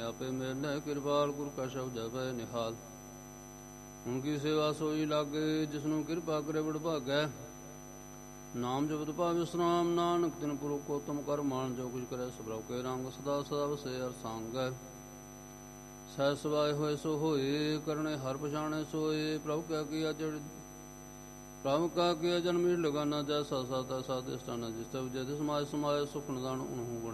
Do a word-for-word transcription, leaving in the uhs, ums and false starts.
ਆਪੇ ਮੇਰ ਨੇ ਕਿਰਪਾਲ ਗੁਰ ਕਾ ਸ਼ਬਦ ਜਪੈ ਨਿਹਾਲ। ਹੁਣ ਕੀ ਸੇਵਾ ਸੋਈ ਲਾਗੇ ਜਿਸਨੂੰ ਕਿਰਪਾ ਕਰੇ ਬੜ ਭਾਗੈ। ਨਾਮ ਜਪਤ ਭਾਵ ਵਿਸਰਾਮ ਨਾਨਕ ਤਿਨ ਪੁਰਖ ਕੋ ਤੁਮ ਕਰ ਮਾਨ ਜੋ ਕੁਝ ਕਰੇ ਸਭਰਉ ਕੇ ਰੰਗ ਸਦਾ ਸਦਾ ਵਸੇ ਅਰ ਸੰਗੈ। ਸਹਿ ਸਵਾਏ ਹੋਏ ਸੋ ਹੋਏ ਕਰਨੇ ਹਰ ਪਛਾਣੇ ਸੋਏ। ਪ੍ਰਭੁ ਕਾ ਕੀਆ ਜੜ ਪ੍ਰਭੁ ਕਾ ਕੀਆ ਜਨਮੀ ਲਗਾਨਾ ਜੈਸਾ ਸਾ ਤੈਸਾ ਦਿਸਟਾਨਾ ਜਿਸ ਤੈ ਜਿਸ ਸਮਾਜ ਸਮਾਏ ਸੁਖ ਨਿਦਾਨ ਉਨਹੂ